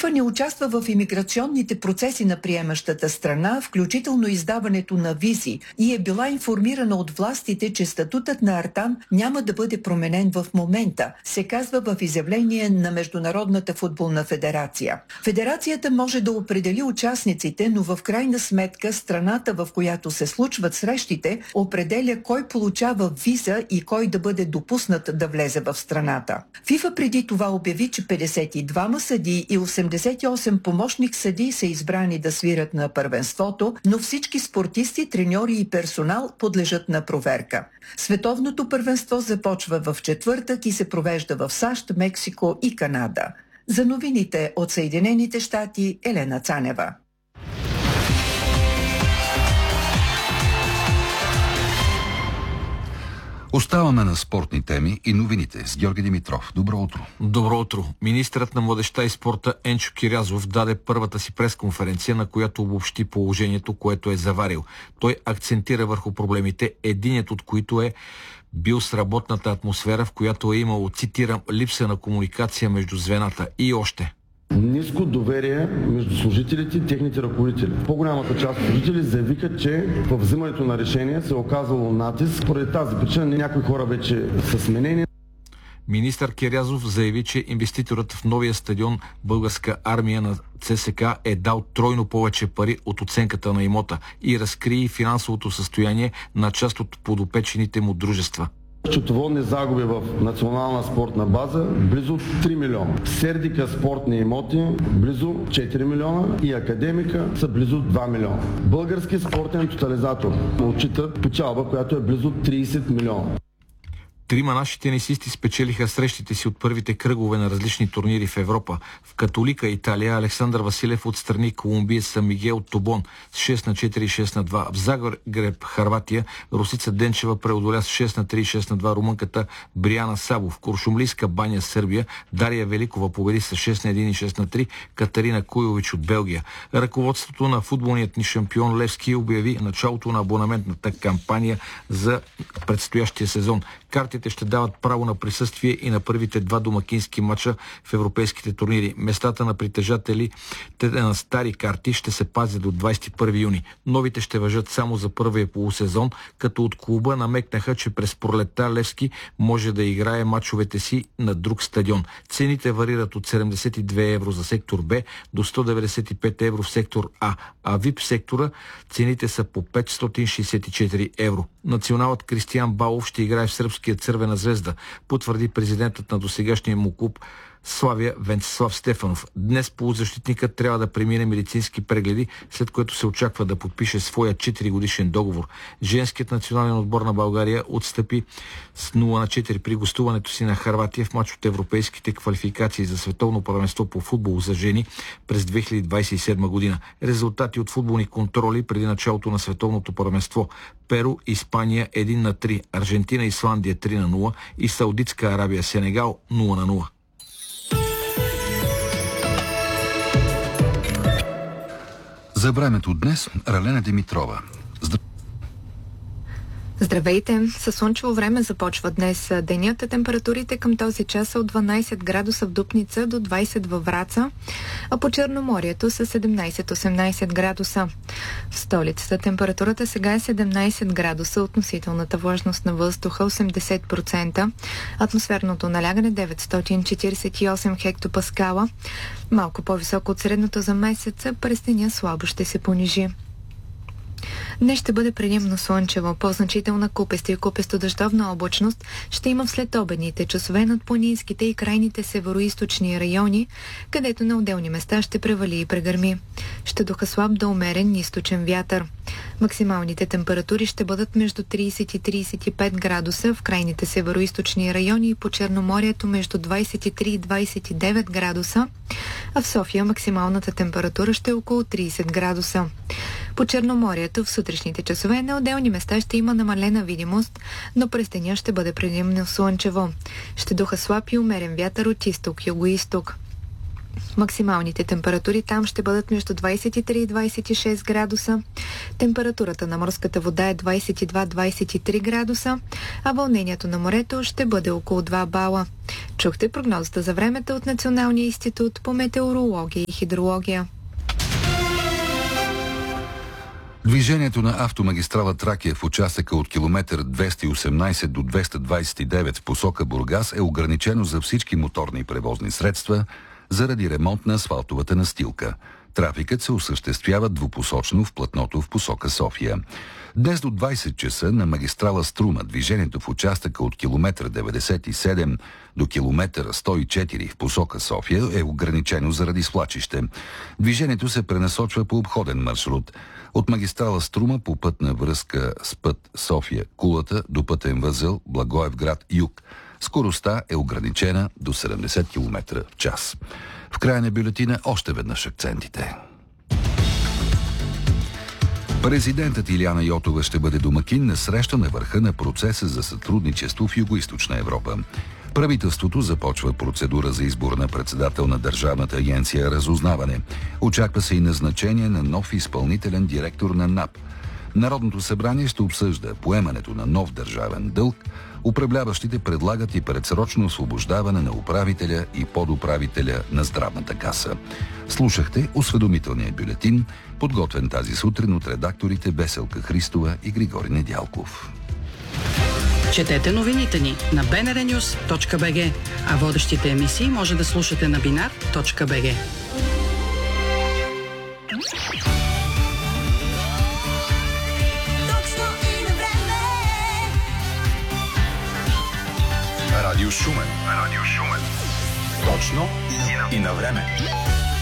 ФИФА не участва в имиграционните процеси на приемащата страна, включително издаването на визи, и е била информирана от властите, че статутът на Артан няма да бъде променен в момента, се казва в изявление на Международната футболна федерация. Федерацията може да определи участниците, но в крайна сметка страната, в която се случват срещите, определя кой получава виза и кой да бъде допуснат да влезе в страната. ФИФА преди това обяви, че 52 съдии и 88 помощник съдии са избрани да свирят на първенството, но всички спортисти, треньори и персонал подлежат на проверка. Световното първенство започва в четвъртък и се провежда в САЩ, Мексико и Канада. За новините от Съединените щати, Елена Цанева. Оставаме на спортни теми и новините с Георги Димитров. Добро утро. Добро утро. Министърът на младежта и спорта Енчо Кирязов даде първата си пресконференция, на която обобщи положението, което е заварил. Той акцентира върху проблемите, единият от които е бил с работната атмосфера, в която е имало, цитирам, липса на комуникация между звената и още. Ниско доверие между служителите и техните ръководители. По-голямата част от служители заявиха, че в взимането на решение се е оказало натиск. Поради тази причина някои хора вече са сменени. Министър Кирязов заяви, че инвеститорът в новия стадион Българска армия на ЦСКА е дал тройно повече пари от оценката на имота и разкри финансовото състояние на част от подопечените му дружества. Счетоводни загуби в национална спортна база близо 3 милиона. Сердика спортни имоти близо 4 милиона и Академика са близо 2 милиона. Български спортен тотализатор отчита печалба, която е близо 30 милиона. Трима наши тенисисти спечелиха срещите си от първите кръгове на различни турнири в Европа. В Католика, Италия, Александър Василев отстрани колумбиец Сан Мигел Тобон с 6-4 и 6-2. В Загреб, Хърватия, Русица Денчева преодоля с 6-3 и 6-2 румънката Бриана Сабо. В Куршумлийска баня, Сърбия, Дария Великова победи с 6-1 и 6-3 Катарина Куйович от Белгия. Ръководството на футболният ни шампион Левски обяви началото на абонаментната кампания за предстоящия сезон. Картите ще дават право на присъствие и на първите два домакински мача в европейските турнири. Местата на притежателите на стари карти ще се пазят до 21 юни. Новите ще важат само за първия полусезон, като от клуба намекнаха, че през пролетта Левски може да играе мачовете си на друг стадион. Цените варират от 72 евро за сектор Б до 195 евро в сектор А, а ВИП сектора цените са по 564 евро. Националът Кристиян Балов ще играе в сръбския Цървена звезда, потвърди президентът на досегашния му клуб Славия Венцислав Стефанов. Днес полузащитникът трябва да премине медицински прегледи, след което се очаква да подпише своя 4-годишен договор. Женският национален отбор на България отстъпи с 0-4 при гостуването си на Хърватия в мач от европейските квалификации за световно първенство по футбол за жени през 2027 година. Резултати от футболни контроли преди началото на световното първенство: Перу, Испания 1-3, Аржентина, Исландия 3-0 и Саудитска Арабия, Сенегал 0-0. За времето днес Ралена Димитрова. Здравейте! Със слънчево време започва днес денят. Температурите към този час са от 12 градуса в Дупница до 20 във Враца, а по Черноморието са 17-18 градуса. В столицата температурата сега е 17 градуса, относителната влажност на въздуха 80%, атмосферното налягане 948 хектопаскала, малко по-високо от средното за месеца, през деня слабо ще се понижи. Днес ще бъде предимно слънчево, по-значителна купеста и купесто-дъждовна облачност ще има в следобедните часове над планинските и крайните североизточни райони, където на отделни места ще превали и прегърми. Ще духа слаб до умерен източен вятър. Максималните температури ще бъдат между 30 и 35 градуса в крайните североизточни райони и по Черноморието между 23 и 29 градуса, а в София максималната температура ще е около 30 градуса. По Черноморието в сутрешните часове на отделни места ще има намалена видимост, но през деня ще бъде предимно слънчево. Ще духа слаб и умерен вятър от изток, юго-изток. Максималните температури там ще бъдат между 23 и 26 градуса. Температурата на морската вода е 22-23 градуса, а вълнението на морето ще бъде около 2 бала. Чухте прогнозата за времето от Националния институт по метеорология и хидрология. Движението на автомагистрала Тракия в участъка от километър 218 до 229 в посока Бургас е ограничено за всички моторни превозни средства заради ремонт на асфалтовата настилка. Трафикът се осъществява двупосочно в платното в посока София. Днес до 20 часа на магистрала Струма движението в участъка от километър 97 до километър 104 в посока София е ограничено заради свлачище. Движението се пренасочва по обходен маршрут от магистрала Струма по пътна връзка с път София-Кулата до пътен възел Благоевград-Юг. Скоростта е ограничена до 70 км в час. В края на бюлетина още веднъж акцентите. Президентът Илияна Йотова ще бъде домакин на среща на върха на процеса за сътрудничество в Югоизточна Европа. Правителството започва процедура за избор на председател на Държавната агенция Разузнаване. Очаква се и назначение на нов изпълнителен директор на НАП. Народното събрание ще обсъжда поемането на нов държавен дълг. Управляващите предлагат и предсрочно освобождаване на управителя и подуправителя на Здравната каса. Слушахте осведомителния бюлетин, подготвен тази сутрин от редакторите Веселка Христова и Григорий Недялков. Четете новините ни на bnrnews.bg, а водещите емисии може да слушате на binar.bg. Радио Шумен. Точно и на време.